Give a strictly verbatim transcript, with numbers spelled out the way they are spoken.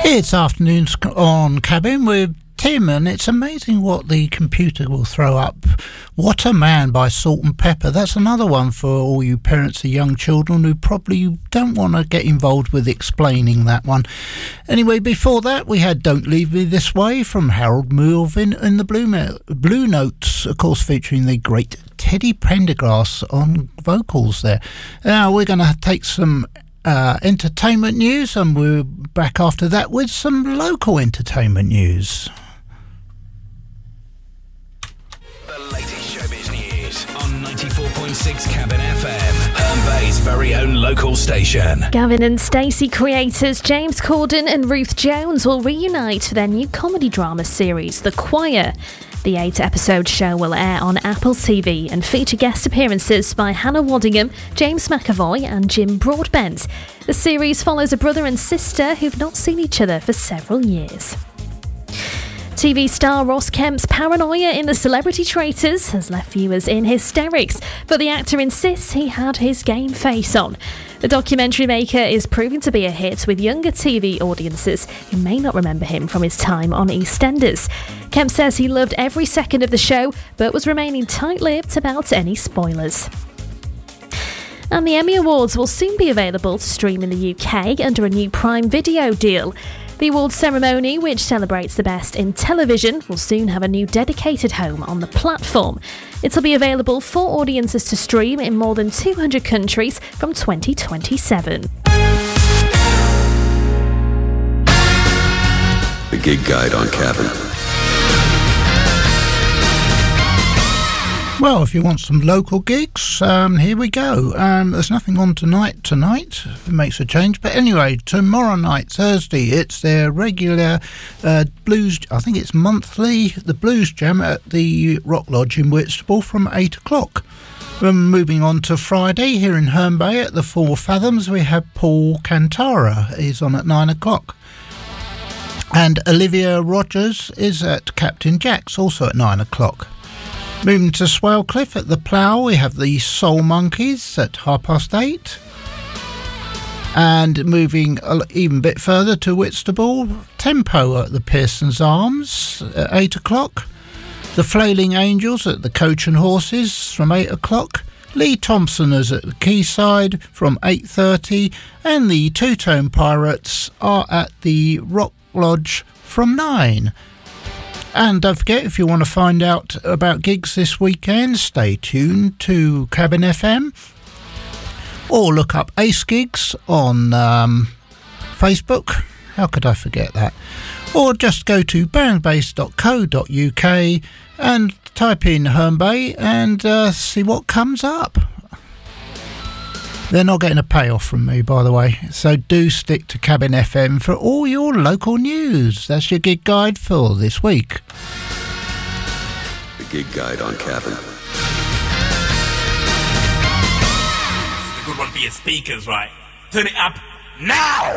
It's afternoons on Cabin with Tim, and it's amazing what the computer will throw up. What a Man by Salt and Pepper. That's another one for all you parents of young children who probably don't want to get involved with explaining that one. Anyway, before that we had Don't Leave Me This Way from Harold Melvin and the Blue, Ma- Blue Notes, of course featuring the great Teddy Pendergrass on vocals there. Now we're going to take some Uh, entertainment news, and we're back after that with some local entertainment news. The latest showbiz news on ninety-four point six Cabin F M, Herne Bay's very own local station. Gavin and Stacey creators James Corden and Ruth Jones will reunite for their new comedy drama series, The Choir. The eight-episode show will air on Apple T V and feature guest appearances by Hannah Waddingham, James McAvoy and Jim Broadbent. The series follows a brother and sister who've not seen each other for several years. T V star Ross Kemp's paranoia in The Celebrity Traitors has left viewers in hysterics, but the actor insists he had his game face on. The documentary maker is proving to be a hit with younger T V audiences who may not remember him from his time on EastEnders. Kemp says he loved every second of the show, but was remaining tight-lipped about any spoilers. And the Emmy Awards will soon be available to stream in the U K under a new Prime Video deal. The awards ceremony, which celebrates the best in television, will soon have a new dedicated home on the platform. It'll be available for audiences to stream in more than two hundred countries from twenty twenty-seven. The Gig Guide on Cabin. Well, if you want some local gigs, um, here we go. Um, there's nothing on tonight, tonight, if it makes a change. But anyway, tomorrow night, Thursday, it's their regular uh, blues, I think it's monthly, the Blues Jam at the Rock Lodge in Whitstable from eight o'clock. Um, moving on to Friday, here in Herne Bay at the Four Fathoms, we have Paul Cantara. He's on at nine o'clock. And Olivia Rogers is at Captain Jack's, also at nine o'clock. Moving to Swalcliffe at the Plough, we have the Soul Monkeys at half past eight. And moving even a bit further to Whitstable, Tempo at the Pearson's Arms at eight o'clock. The Flailing Angels at the Coach and Horses from eight o'clock. Lee Thompson is at the Quayside from eight thirty. And the Two Tone Pirates are at the Rock Lodge from nine. And don't forget, if you want to find out about gigs this weekend, stay tuned to Cabin F M or look up Ace Gigs on um, Facebook. How could I forget that? Or just go to barronbase dot co dot uk and type in Herne Bay and uh, see what comes up. They're not getting a payoff from me, by the way, so do stick to Cabin F M for all your local news. That's your gig guide for this week. The Gig Guide on Cabin. This is a good one for your speakers, right? Turn it up now!